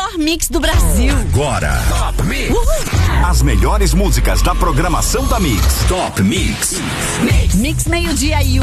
melhor mix do Brasil. Agora, Top Mix. As melhores músicas da programação da Mix. Top Mix. Mix meio-dia e